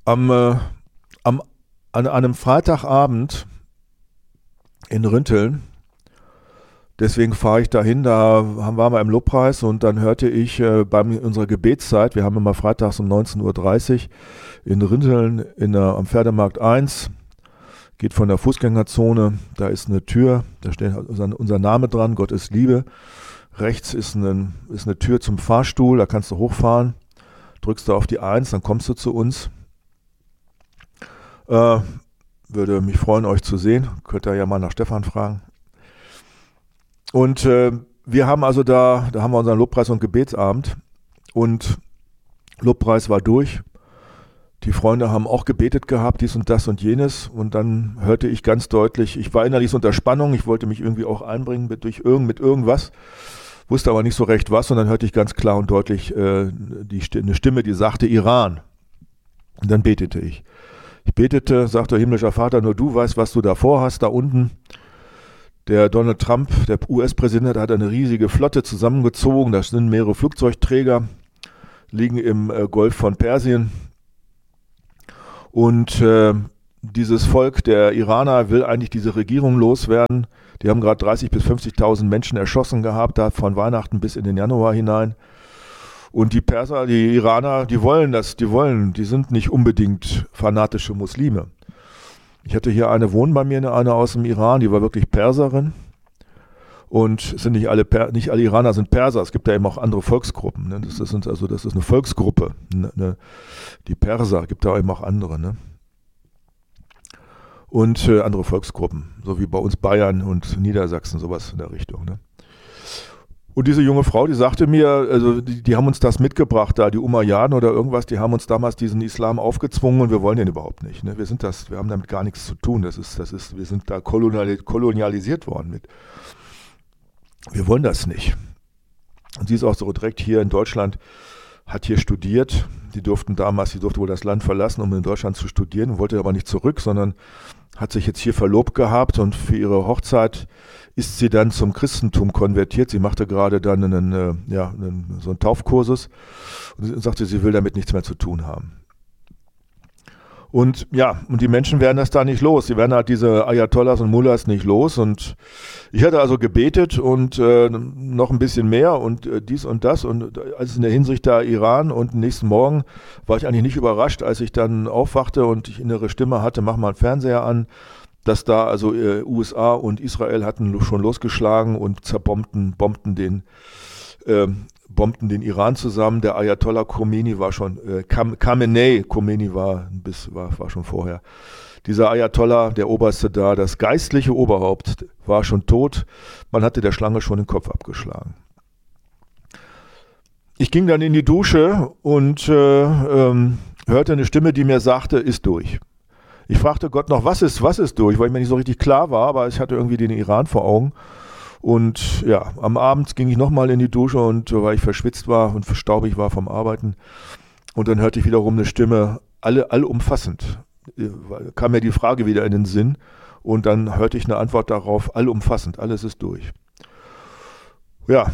am, an einem Freitagabend in Rinteln. Deswegen fahre ich dahin, da waren wir im Lobpreis und dann hörte ich bei unserer Gebetszeit, wir haben immer freitags um 19.30 Uhr in Rinteln am Pferdemarkt 1, geht von der Fußgängerzone, da ist eine Tür, da steht unser Name dran, Gott ist Liebe. Rechts ist eine Tür zum Fahrstuhl, da kannst du hochfahren, drückst du auf die 1, dann kommst du zu uns. Würde mich freuen, euch zu sehen, könnt ihr ja mal nach Stefan fragen. Und wir haben also da haben wir unseren Lobpreis- und Gebetsabend und Lobpreis war durch. Die Freunde haben auch gebetet gehabt, dies und das und jenes und dann hörte ich ganz deutlich, ich war innerlich so unter Spannung, ich wollte mich irgendwie auch einbringen mit irgendwas, wusste aber nicht so recht was und dann hörte ich ganz klar und deutlich eine Stimme, die sagte Iran. Und dann betete ich. Ich betete, sagte himmlischer Vater, nur du weißt, was du da vorhast, da unten. Der Donald Trump, der US-Präsident, hat eine riesige Flotte zusammengezogen. Da sind mehrere Flugzeugträger, liegen im Golf von Persien. Und dieses Volk der Iraner will eigentlich diese Regierung loswerden. Die haben gerade 30.000 bis 50.000 Menschen erschossen gehabt, da von Weihnachten bis in den Januar hinein. Und die Perser, die Iraner, die sind nicht unbedingt fanatische Muslime. Ich hatte hier eine wohnen bei mir, eine aus dem Iran, die war wirklich Perserin. Und sind nicht alle Iraner sind Perser, es gibt ja eben auch andere Volksgruppen. Ne? Das ist eine Volksgruppe. Die Perser, gibt da eben auch andere. Ne? Und andere Volksgruppen, so wie bei uns Bayern und Niedersachsen, sowas in der Richtung. Ne? Und diese junge Frau, die sagte mir, also die haben uns das mitgebracht, da die Umayyaden oder irgendwas, die haben uns damals diesen Islam aufgezwungen und wir wollen den überhaupt nicht. Ne? Wir haben damit gar nichts zu tun. Wir sind da kolonialisiert worden mit. Wir wollen das nicht. Und sie ist auch so direkt hier in Deutschland, hat hier studiert. Die durfte wohl das Land verlassen, um in Deutschland zu studieren, wollte aber nicht zurück, sondern hat sich jetzt hier verlobt gehabt und für ihre Hochzeit ist sie dann zum Christentum konvertiert. Sie machte gerade dann so einen Taufkursus und sagte, sie will damit nichts mehr zu tun haben. Und die Menschen werden das da nicht los. Sie werden halt diese Ayatollahs und Mullahs nicht los. Und ich hatte also gebetet und noch ein bisschen mehr und dies und das. Und als in der Hinsicht da Iran und nächsten Morgen war ich eigentlich nicht überrascht, als ich dann aufwachte und ich innere Stimme hatte, mach mal einen Fernseher an, dass da also USA und Israel hatten schon losgeschlagen und bombten den Iran zusammen. Der Ayatollah Khomeini war schon, Khomeini war schon vorher. Dieser Ayatollah, der Oberste da, das geistliche Oberhaupt, war schon tot. Man hatte der Schlange schon den Kopf abgeschlagen. Ich ging dann in die Dusche und hörte eine Stimme, die mir sagte, ist durch. Ich fragte Gott noch, was ist durch, weil mir nicht so richtig klar war, aber ich hatte irgendwie den Iran vor Augen. Und ja, am Abend ging ich nochmal in die Dusche und weil ich verschwitzt war und staubig war vom Arbeiten. Und dann hörte ich wiederum eine Stimme, allumfassend. Kam mir die Frage wieder in den Sinn und dann hörte ich eine Antwort darauf, allumfassend, alles ist durch. Ja,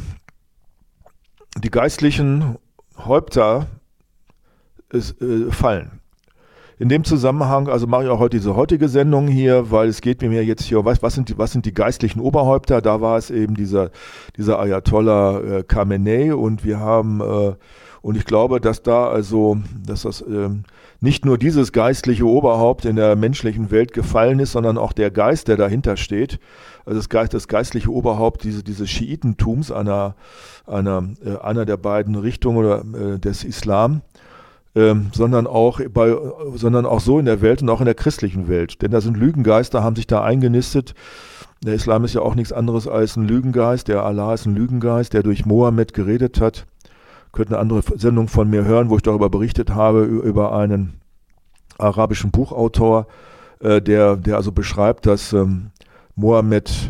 die geistlichen Häupter fallen. In dem Zusammenhang, also mache ich auch heute diese heutige Sendung hier, weil es geht mir jetzt hier, was sind die geistlichen Oberhäupter? Da war es eben dieser Ayatollah Khamenei und wir haben, und ich glaube, dass das nicht nur dieses geistliche Oberhaupt in der menschlichen Welt gefallen ist, sondern auch der Geist, der dahinter steht, also das geistliche Oberhaupt dieses Schiitentums, einer der beiden Richtungen oder des Islam, sondern auch so in der Welt und auch in der christlichen Welt. Denn da sind Lügengeister, haben sich da eingenistet. Der Islam ist ja auch nichts anderes als ein Lügengeist. Der Allah ist ein Lügengeist, der durch Mohammed geredet hat. Könnt eine andere Sendung von mir hören, wo ich darüber berichtet habe, über einen arabischen Buchautor, der also beschreibt, dass Mohammed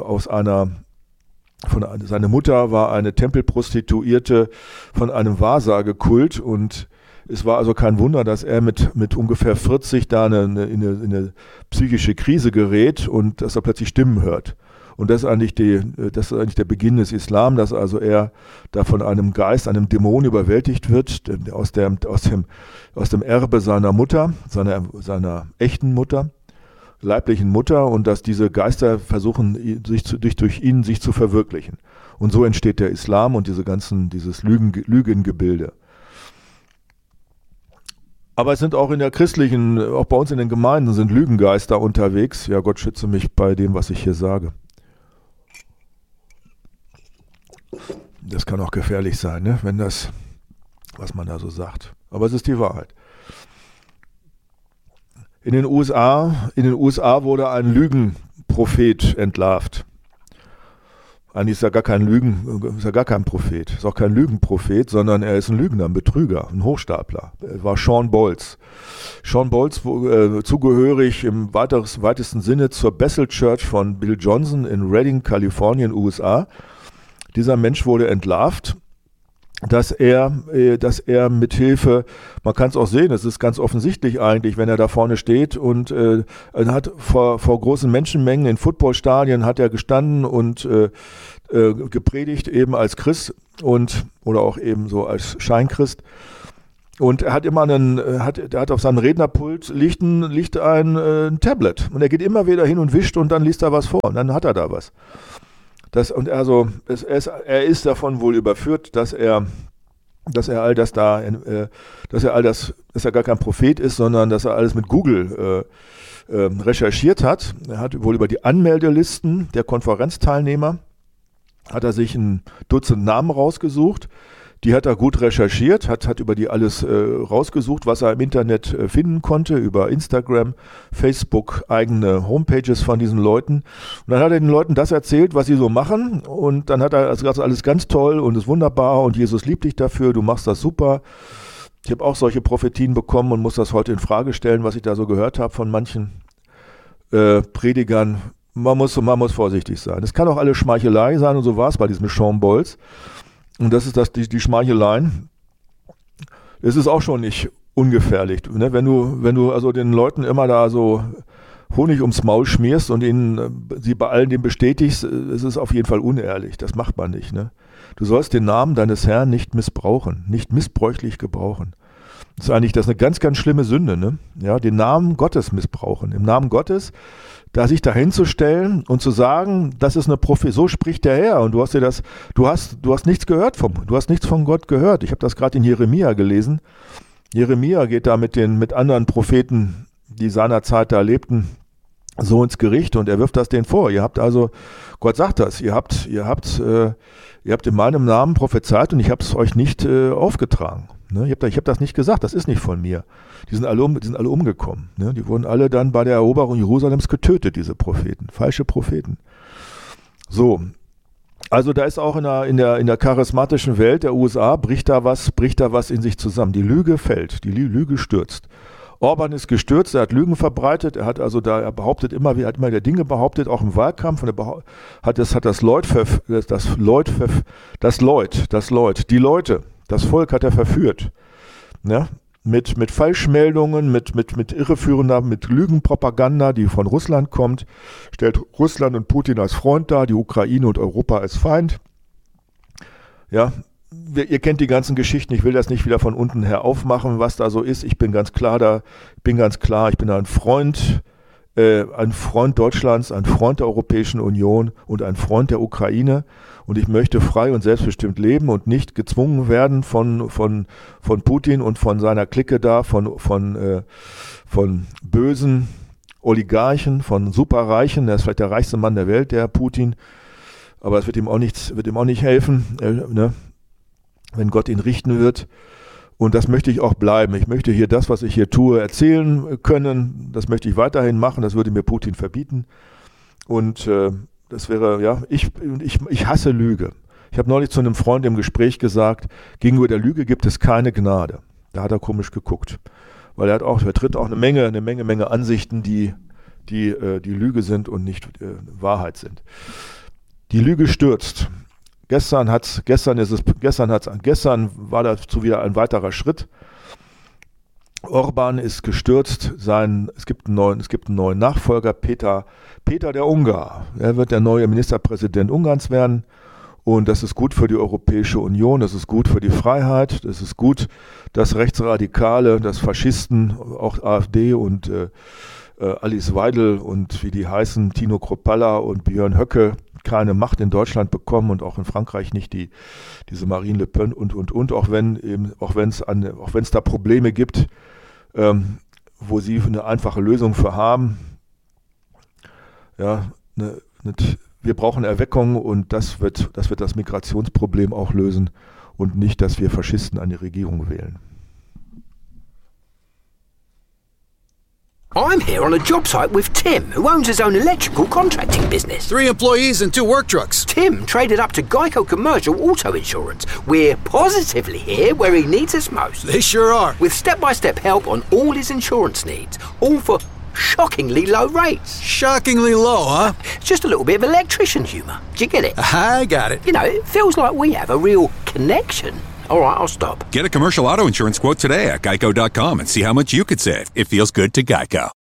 seine Mutter war eine Tempelprostituierte von einem Wahrsagekult und es war also kein Wunder, dass er mit ungefähr 40 da in eine psychische Krise gerät und dass er plötzlich Stimmen hört. Und das ist eigentlich der Beginn des Islam, dass also er da von einem Geist, einem Dämon überwältigt wird, aus dem Erbe seiner Mutter, seiner echten Mutter, leiblichen Mutter, und dass diese Geister versuchen, durch ihn sich zu verwirklichen. Und so entsteht der Islam und dieses Lügengebilde. Aber es sind auch auch bei uns in den Gemeinden sind Lügengeister unterwegs. Ja, Gott schütze mich bei dem, was ich hier sage. Das kann auch gefährlich sein, ne? Wenn das, was man da so sagt. Aber es ist die Wahrheit. In den USA wurde ein Lügenprophet entlarvt. Eigentlich ist er gar kein Prophet, ist auch kein Lügenprophet, sondern er ist ein Lügner, ein Betrüger, ein Hochstapler. Er war Shawn Bolz. Shawn Bolz, zugehörig im weitesten Sinne zur Bethel Church von Bill Johnson in Redding, Kalifornien, USA. Dieser Mensch wurde entlarvt, dass er mit Hilfe, man kann es auch sehen, es ist ganz offensichtlich eigentlich, wenn er da vorne steht und hat vor großen Menschenmengen in Footballstadien hat er gestanden und gepredigt eben als Christ oder auch eben so als Scheinchrist. Und er hat immer hat auf seinem Rednerpult liegt ein Tablet und er geht immer wieder hin und wischt und dann liest er was vor und dann hat er da was. Er ist davon wohl überführt, dass er gar kein Prophet ist, sondern dass er alles mit Google recherchiert hat. Er hat wohl über die Anmeldelisten der Konferenzteilnehmer hat er sich ein Dutzend Namen rausgesucht. Die hat er gut recherchiert, hat über die alles rausgesucht, was er im Internet finden konnte, über Instagram, Facebook, eigene Homepages von diesen Leuten. Und dann hat er den Leuten das erzählt, was sie so machen. Und dann hat er gesagt, alles ganz toll und ist wunderbar und Jesus liebt dich dafür, du machst das super. Ich habe auch solche Prophetien bekommen und muss das heute in Frage stellen, was ich da so gehört habe von manchen Predigern. Man muss vorsichtig sein. Es kann auch alles Schmeichelei sein und so war es bei diesem Shawn Bolz. Und das ist die Schmeicheleien. Es ist auch schon nicht ungefährlich. Ne? Wenn du also den Leuten immer da so Honig ums Maul schmierst und sie bei allen dem bestätigst, ist es auf jeden Fall unehrlich. Das macht man nicht. Ne? Du sollst den Namen deines Herrn nicht missbrauchen, nicht missbräuchlich gebrauchen. Das ist eine ganz, ganz schlimme Sünde. Ne? Ja, den Namen Gottes missbrauchen. Im Namen Gottes da sich dahin zu stellen und zu sagen, das ist eine Prophetie, so spricht der Herr und du hast nichts gehört du hast nichts von Gott gehört. Ich habe das gerade in Jeremia gelesen. Jeremia geht da mit anderen Propheten, die seinerzeit da lebten, so ins Gericht und er wirft das denen vor. Gott sagt das, ihr habt in meinem Namen prophezeit und ich habe es euch nicht aufgetragen. Ne? Ich hab das nicht gesagt, das ist nicht von mir. Die sind alle umgekommen. Ne? Die wurden alle dann bei der Eroberung Jerusalems getötet, diese Propheten, falsche Propheten. So, also da ist auch in der charismatischen Welt der USA bricht da was in sich zusammen. Die Lüge fällt, die Lüge stürzt. Orban ist gestürzt, er hat Lügen verbreitet, er behauptet immer wieder Dinge behauptet, auch im Wahlkampf, und das Volk hat er verführt, ne? Mit Falschmeldungen, mit irreführender, mit Lügenpropaganda, die von Russland kommt, stellt Russland und Putin als Freund dar, die Ukraine und Europa als Feind. Ja, ihr kennt die ganzen Geschichten, ich will das nicht wieder von unten her aufmachen, was da so ist. Ich bin ganz klar, ich bin ein Freund Deutschlands, ein Freund der Europäischen Union und ein Freund der Ukraine. Und ich möchte frei und selbstbestimmt leben und nicht gezwungen werden von Putin und von seiner Clique da, von bösen Oligarchen, von Superreichen. Er ist vielleicht der reichste Mann der Welt, der Putin. Aber es wird ihm auch nicht helfen, ne? Wenn Gott ihn richten wird. Und das möchte ich auch bleiben. Ich möchte hier das, was ich hier tue, erzählen können. Das möchte ich weiterhin machen. Das würde mir Putin verbieten. Und das wäre, ja, ich hasse Lüge. Ich habe neulich zu einem Freund im Gespräch gesagt, gegenüber der Lüge gibt es keine Gnade. Da hat er komisch geguckt. Weil er vertritt auch eine Menge Ansichten, die Lüge sind und nicht Wahrheit sind. Die Lüge stürzt. Gestern war dazu wieder ein weiterer Schritt. Orban ist gestürzt, es gibt einen neuen Nachfolger, Peter der Ungar. Er wird der neue Ministerpräsident Ungarns werden und das ist gut für die Europäische Union, das ist gut für die Freiheit, das ist gut, dass Rechtsradikale, dass Faschisten, auch AfD und Alice Weidel und wie die heißen, Tino Kropalla und Björn Höcke keine Macht in Deutschland bekommen und auch in Frankreich nicht diese Marine Le Pen und auch wenn es da Probleme gibt, wo sie eine einfache Lösung für haben. Ja, wir brauchen Erweckung und das wird das Migrationsproblem auch lösen und nicht, dass wir Faschisten an die Regierung wählen. I'm here on a job site with Tim, who owns his own electrical contracting business. 3 employees and 2 work trucks. Tim traded up to Geico Commercial Auto Insurance. We're positively here where he needs us most. They sure are. With step-by-step help on all his insurance needs, all for shockingly low rates. Shockingly low, huh? It's just a little bit of electrician humour. Do you get it? I got it. You know, it feels like we have a real connection. All right, I'll stop. Get a commercial auto insurance quote today at geico.com and see how much you could save. It feels good to Geico.